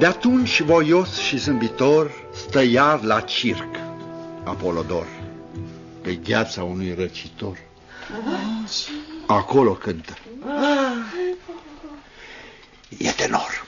De atunci, voios și zâmbitor, stă iar la circ Apolodor, pe gheața unui răcitor. Acolo cântă. E tenor.